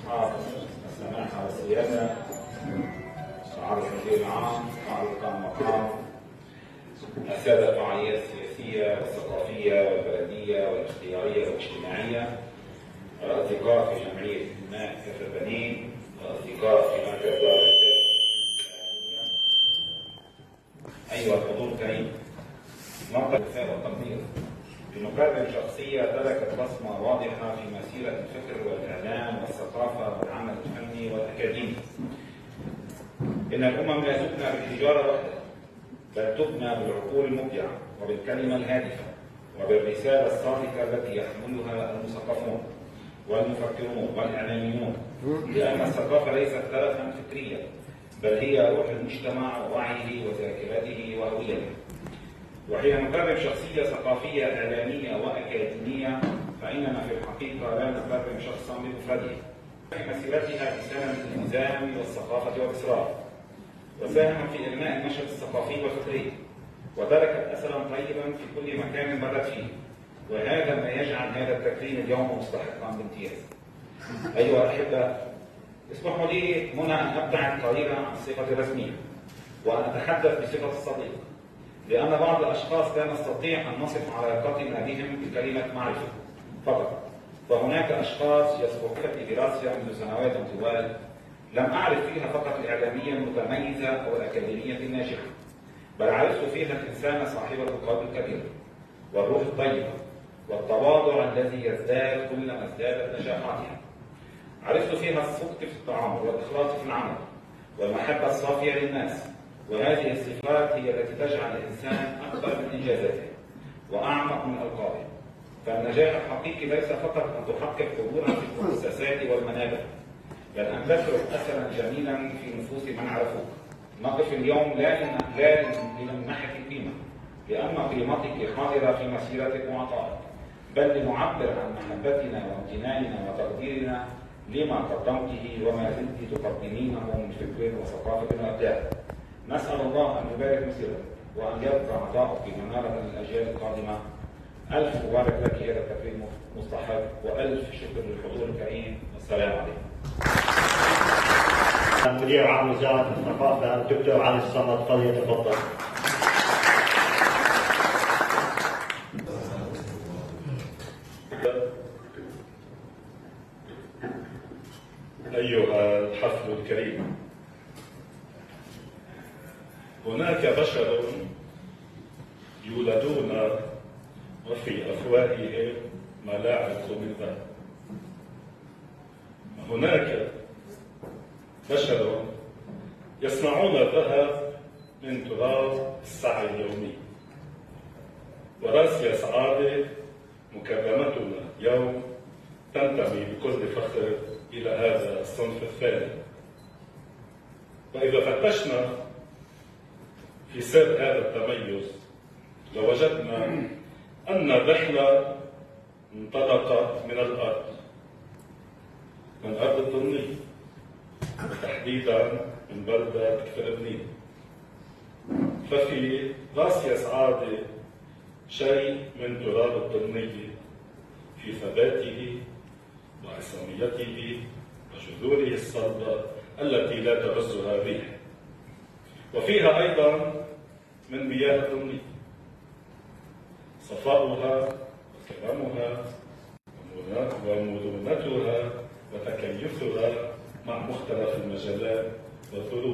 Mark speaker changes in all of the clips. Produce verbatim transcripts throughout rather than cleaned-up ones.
Speaker 1: أصحاب السماحة والسيادة، سعادة المدير العام، سعادة المقام، السادة الفعاليات السياسية والثقافية والبلدية والاختيارية والاجتماعية، الأصدقاء في جمعية الماء كفر بنين، الأصدقاء في مركز دار الإعلامية، أيها الحضور الكريم، نقطة الوفاء والتقدير. بنكرم شخصية تركت بصمة واضحة في مسيرة الفكر والإعلام والثقافة والعمل الفني والأكاديمي. إن الأمم لا تبنى بالحجارة وحدها، بل تبنى بالعقول المبدعة وبالكلمة الهادفة وبالرسالة الصادقة التي يحملها المثقفون والمفكرون والإعلاميون، لأن الثقافة ليست تلفا فكريا، بل هي روح المجتمع ووعيه وذاكرته وهويته. وحين نكرم شخصية ثقافية إعلامية وأكاديمية فإننا في الحقيقة لا نكرم شخصا بمفرده. في مسيرتها بسنة الالتزام والثقافة والإصرار، وساهم في إبناء النشاط الثقافي والفكري، وتركت أثرا طيبا في كل مكان بدت فيه، وهذا ما يجعل هذا التكريم اليوم مستحقا بامتياز. أيها الأحبة، اسمحوا لي هنا أن أبدأ قليلا عن الصفة الرسمية، وأن أتحدث بصفة الصديق، لأن بعض الأشخاص لا نستطيع أن نصف علاقتنا بهم بكلمة معرفة فقط، فهناك أشخاص يسبقون في دراستي منذ سنوات طوال لم أعرف فيها فقط الإعلامية المتميزة أو الأكاديمية الناجحة، بل عرفت فيها الإنسان صاحب القلب الكبير والروح الطيبة والتواضع الذي يزداد كلما ازدادت نجاحاتها. عرفت فيها الصدق في التعامل والإخلاص في العمل والمحبة الصافية للناس، وهذه الصفات هي التي تجعل الإنسان أكبر من إنجازاته وأعمق من ألقابه. فالنجاح الحقيقي ليس فقط أن تحقق حضورا في المؤسسات والمنابر، بل أن تترك أثرا جميلا في نفوس من عرفوك. نقف اليوم لا لنمنحك القيمة لأن قيمتك حاضرة في مسيرتك وعطائك، بل لنعبر عن محبتنا وامتناننا وتقديرنا لما قدمته وما زلت تقدمينه من فكر وثقافة وإبداع. نسأل الله أن يبارك مسيرتك وأن يبقى عطاؤك منارة للأجيال القادمة. ألف مبارك لك، هذا التكريم مستحق، وألف شكر للحضور الكريم، والسلام عليكم.
Speaker 2: مدير عام وزارة الثقافة الدكتور علي الصمد فليتفضل.
Speaker 3: أيها الحفل الكريم، هناك بشر يولدون وفي أفواههم ملاعق من ذهب. هناك بشر يصنعون الذهب من تراب السعي اليومي. وراسي سعادة مكرمتنا اليوم تنتمي بكل فخر إلى هذا الصنف الثاني. وإذا فتشنا في سر هذا التميز لوجدنا أن الرحلة انطلقت من الأرض، من أرض الضنية، وتحديدا من بلدة كفر بنين. ففي راسي سعادة شيء من تراب الضنية في ثباته وعصاميته وجذوره الصلبة التي لا تغزها الريح، وفيها أيضا من مياه الضنية صفاؤها وكرمها ومرونتها وتكيفها مع مختلف المجالات والظروف.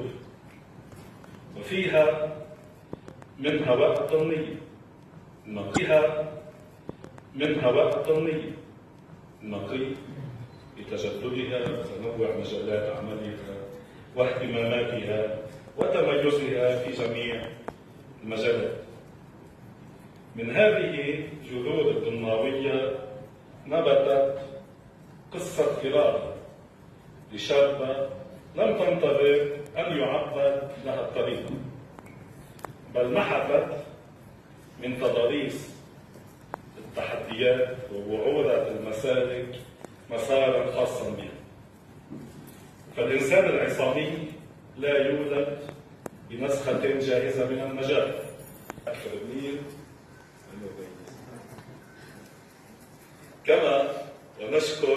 Speaker 3: وفيها من هواء الضنية نقيها من هواء الضنية النقي بتجددها وتنوع مجالات عملها واهتماماتها وتميزها في جميع المجالات. من هذه جذور الضناوية نبتت قصة فراق لشابة لم تنتظر أن يعبد لها الطريق، بل نحتت من تضاريس التحديات ووعورة المسالك مسارا خاصا بها. فالإنسان العصامي لا يولد بنسخة جاهزة من النجاح. كما ونشكر